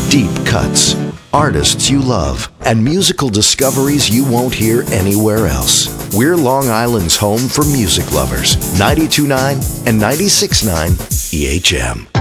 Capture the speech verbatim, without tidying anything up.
Deep cuts, artists you love, and musical discoveries you won't hear anywhere else. We're Long Island's home for music lovers. ninety-two point nine and ninety-six point nine E H M.